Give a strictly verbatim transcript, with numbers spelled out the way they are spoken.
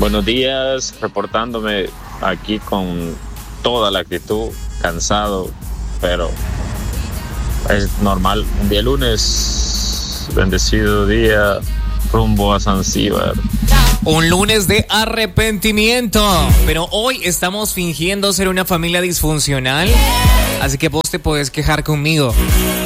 Buenos días, reportándome aquí con toda la actitud, cansado, pero es normal. Un día lunes, bendecido día, rumbo a Zanzíbar. Un lunes de arrepentimiento, pero hoy estamos fingiendo ser una familia disfuncional, así que vos te podés quejar conmigo.